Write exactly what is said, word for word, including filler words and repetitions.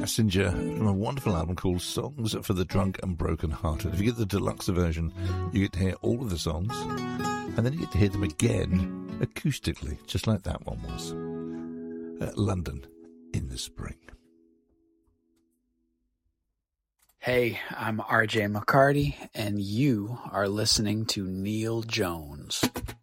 Passenger from a wonderful album called Songs for the Drunk and Broken Hearted. If you get the deluxe version, you get to hear all of the songs, and then you get to hear them again acoustically, just like that one was. Uh, London in the Spring. Hey, I'm R J McCarty, and you are listening to Neil Jones.